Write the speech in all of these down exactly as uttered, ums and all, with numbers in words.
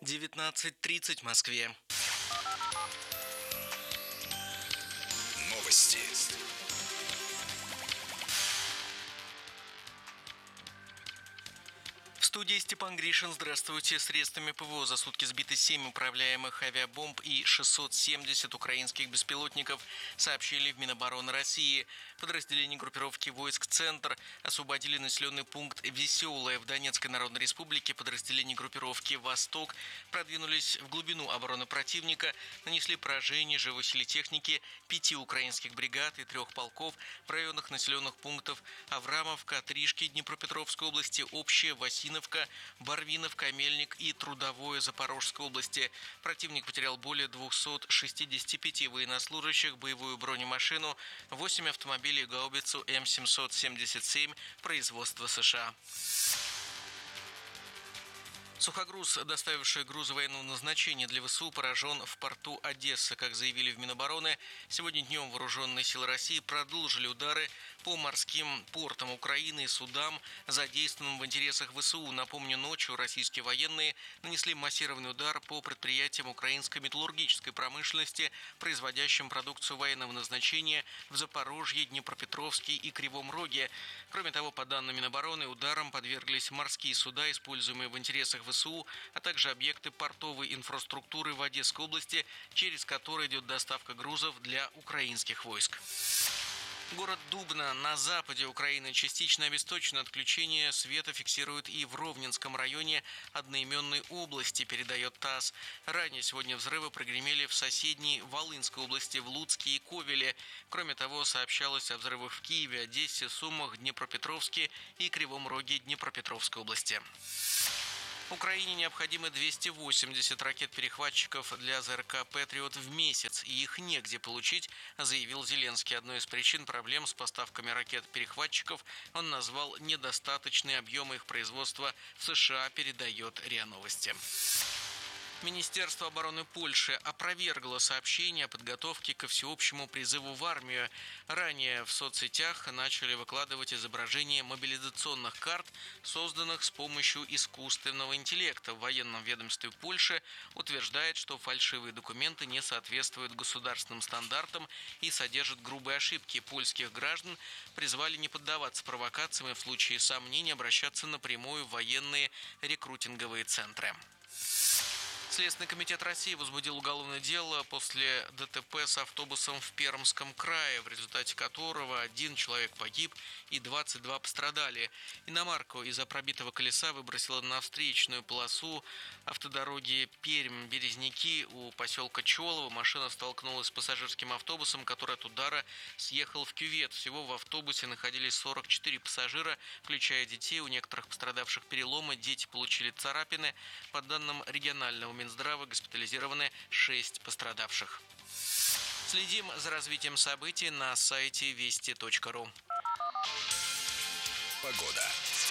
девятнадцать тридцать в Москве. Новости. В студии Степан Гришин. Здравствуйте. Средствами ПВО за сутки сбиты семь управляемых авиабомб и шестьсот семьдесят украинских беспилотников, сообщили в Минобороны России. Подразделения группировки войск «Центр» освободили населенный пункт Веселое в Донецкой Народной Республике. Подразделения группировки «Восток» продвинулись в глубину обороны противника, нанесли поражение живой силе техники пяти украинских бригад и трех полков в районах населенных пунктов Аврамовка, Тришки Днепропетровской области, Общая, Васиновка, Барвиновка, Мельник и Трудовое Запорожской области. Противник потерял более двухсот шестидесяти пяти военнослужащих, боевую бронемашину, восемь автомобилей и гаубицу М семьсот семьдесят семь производства США. Сухогруз, доставивший грузы военного назначения для ВСУ, поражен в порту Одессы. Как заявили в Минобороны, сегодня днем вооруженные силы России продолжили удары по морским портам Украины и судам, задействованным в интересах ВСУ. Напомню, ночью российские военные нанесли массированный удар по предприятиям украинской металлургической промышленности, производящим продукцию военного назначения в Запорожье, Днепропетровске и Кривом Роге. Кроме того, по данным Минобороны, ударом подверглись морские суда, используемые в интересах ВСУ, а также объекты портовой инфраструктуры в Одесской области, через которые идет доставка грузов для украинских войск. Город Дубна на западе Украины частично обесточен. Отключение света фиксируют и в Ровненском районе одноименной области, передает ТАСС. Ранее сегодня взрывы прогремели в соседней Волынской области, в Луцке и Ковеле. Кроме того, сообщалось о взрывах в Киеве, Одессе, Сумах, Днепропетровске и Кривом Роге Днепропетровской области. Украине необходимы двести восемьдесят ракет-перехватчиков для ЗРК «Патриот» в месяц, и их негде получить, заявил Зеленский. Одной из причин проблем с поставками ракет-перехватчиков он назвал недостаточные объемы их производства в США, передает РИА Новости. Министерство обороны Польши опровергло сообщение о подготовке ко всеобщему призыву в армию. Ранее в соцсетях начали выкладывать изображения мобилизационных карт, созданных с помощью искусственного интеллекта. В военном ведомстве Польши утверждает, что фальшивые документы не соответствуют государственным стандартам и содержат грубые ошибки. Польских граждан призвали не поддаваться провокациям и в случае сомнений обращаться напрямую в военные рекрутинговые центры. Следственный комитет России возбудил уголовное дело после ДТП с автобусом в Пермском крае, в результате которого один человек погиб и двадцать два пострадали. Иномарку из-за пробитого колеса выбросила на встречную полосу автодороги Пермь-Березники у поселка Чолово. Машина столкнулась с пассажирским автобусом, который от удара съехал в кювет. Всего в автобусе находились сорок четыре пассажира, включая детей. У некоторых пострадавших переломы, дети получили царапины. По данным регионального Минздрава, госпитализированы шесть пострадавших. Следим за развитием событий на сайте вести точка ру. Погода.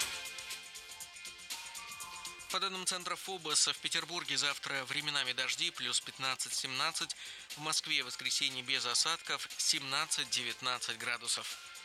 По данным Центра ФОБОС, в Петербурге завтра временами дожди, плюс пятнадцать-семнадцать. В Москве в воскресенье без осадков, семнадцать-девятнадцать градусов.